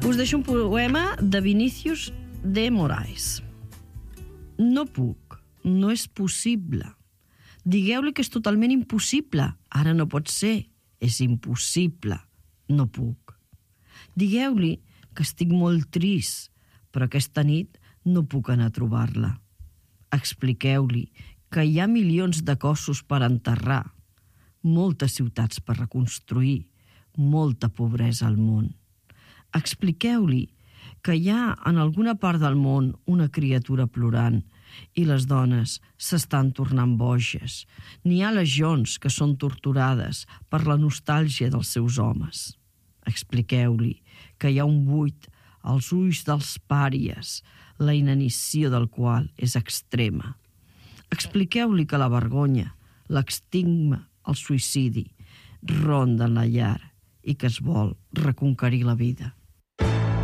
Us deixo un poema de Vinícius de Moraes. No puc, no és possible. Digueu-li que és totalment impossible. Ara no pot ser, és impossible. No puc. Digueu-li que estic molt trist, però aquesta nit no puc anar a trobar-la. Expliqueu-li que hi ha milions de cossos per enterrar, moltes ciutats per reconstruir, molta pobresa al món. Expliqueu-li que hi ha en alguna part del món una criatura plorant i les dones s'estan tornant boges. N'hi ha legions que són torturades per la nostàlgia dels seus homes. Expliqueu-li que hi ha un buit als ulls dels pàries, la inanició del qual és extrema. Expliqueu-li que la vergonya, l'estigma, el suïcidi, ronden la llar i que es vol reconquerir la vida.